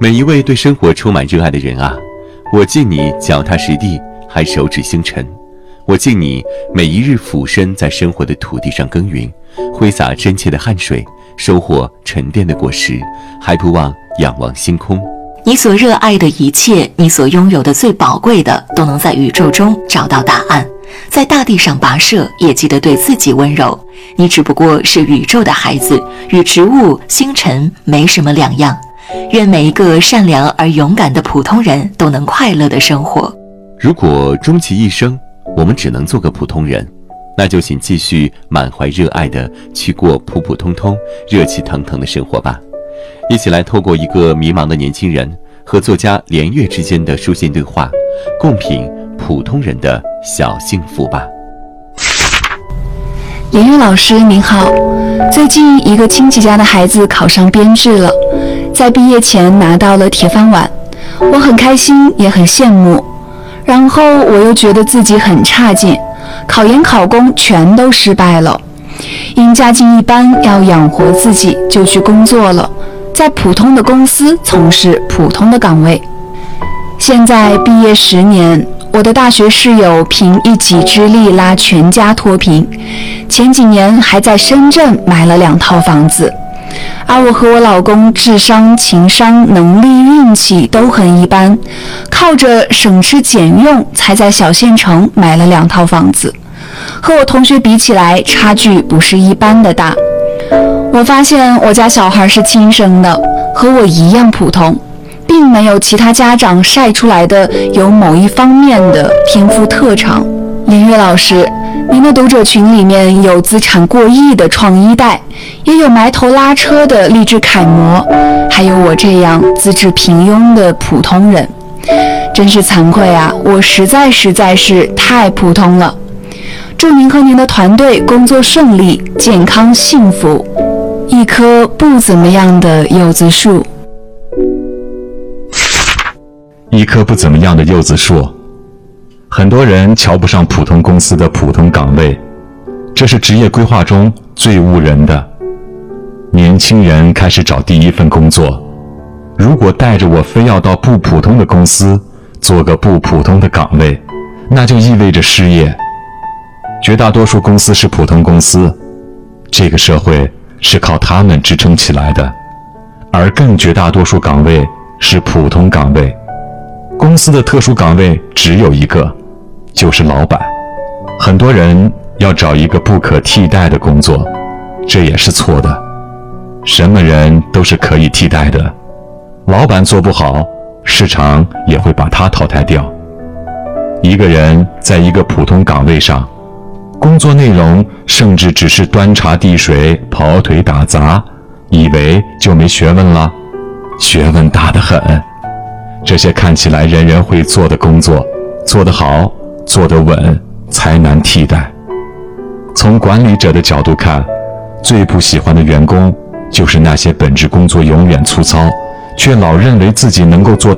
每一位对生活充满热爱的人啊，我敬你脚踏实地，还手指星辰；我敬你每一日俯身在生活的土地上耕耘，挥洒真切的汗水，收获沉淀的果实，还不忘仰望星空。 你所热爱的一切，你所拥有的最宝贵的，都能在宇宙中找到答案。在大地上跋涉，也记得对自己温柔。你只不过是宇宙的孩子，与植物、星辰没什么两样。愿每一个善良而勇敢的普通人都能快乐的生活。 如果终其一生，我们只能做个普通人，那就请继续满怀热爱的去过普普通通、热气腾腾的生活吧。一起来透过一个迷茫的年轻人和作家连岳之间的书信对话，共品普通人的小幸福吧。 连岳老师您好，最近一个亲戚家的孩子考上编制了，在毕业前拿到了铁饭碗，我很开心也很羡慕，然后我又觉得自己很差劲，考研考公全都失败了，因家境一般要养活自己就去工作了，在普通的公司从事普通的岗位。现在毕业10年，我的大学室友凭一己之力拉全家脱贫，前几年还在深圳买了2套房子，而我和我老公智商、情商、能力、运气都很一般，靠着省吃俭用才在小县城买了2套房子，和我同学比起来差距不是一般的大。我发现我家小孩是亲生的，和我一样普通，并没有其他家长晒出来的有某一方面的天赋特长。连岳老师，您的读者群里面有资产过亿的创一代，也有埋头拉车的励志楷模，还有我这样资质平庸的普通人。真是惭愧啊，我实在是太普通了。祝您和您的团队工作顺利、健康幸福。一棵不怎么样的柚子树。 一棵不怎么样的柚子树。很多人瞧不上普通公司的普通岗位，这是职业规划中最误人的。年轻人开始找第一份工作，如果带着我非要到不普通的公司做个不普通的岗位，那就意味着失业。绝大多数公司是普通公司，这个社会是靠他们支撑起来的，而更绝大多数岗位是普通岗位。公司的特殊岗位只有一个，就是老板。很多人要找一个不可替代的工作，这也是错的。什么人都是可以替代的，老板做不好，市场也会把他淘汰掉。一个人在一个普通岗位上，工作内容甚至只是端茶递水、跑腿打杂，以为就没学问了？学问大得很。这些看起来人人会做的工作，做得好、做得稳，才难替代。从管理者的角度看，最不喜欢的员工就是那些本职工作永远粗糙，却老认为自己能够做